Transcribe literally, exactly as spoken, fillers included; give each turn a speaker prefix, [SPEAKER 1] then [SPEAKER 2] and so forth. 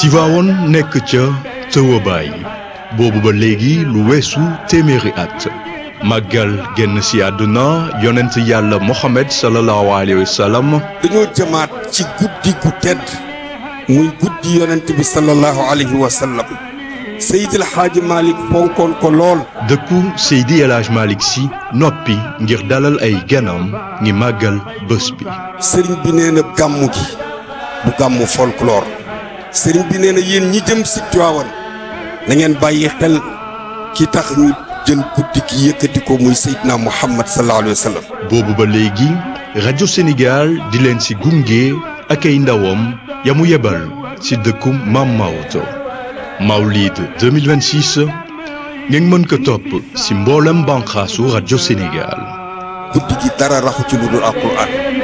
[SPEAKER 1] Tivaouane nekk ca tëwabaay boobu ba léegi lu weesu téeméeri at màggal génn si àdduna yonent yàlla Mohamed sallallahu alayhi wa sallam.
[SPEAKER 2] dañoo jëmaat ci guddi gu tedd muy guddi yonent bi sallallahu alayhi wa sallam Seydi El Hadji Malick fonkoon ko lool.
[SPEAKER 1] dëkku Seydi El Hadji Malick si noppi ngir dalal ay ganam ngi màggal bés bi.
[SPEAKER 2] sëriñ bi nee na gàmmu gi du gàmmu folklore sëriñ bi nee na yéen ñi jëm si Tiwaawan na ngeen bàyyi xel ki tax ñu jël guddi gi yëkkati ko muy Seydina Muhammad sallallahu alayhi wa sallam.
[SPEAKER 1] boobu ba léegi rajo Sénégal di leen si gunge ak ay ndawam ya mu yebal si dëkku Maam Maodo Mawlid deux mille vingt-six ngeen mën ko topp si mboolem banqaasu rajo Sénégal.
[SPEAKER 2] guddi gi dara raxu ci lu dul Alxuraan.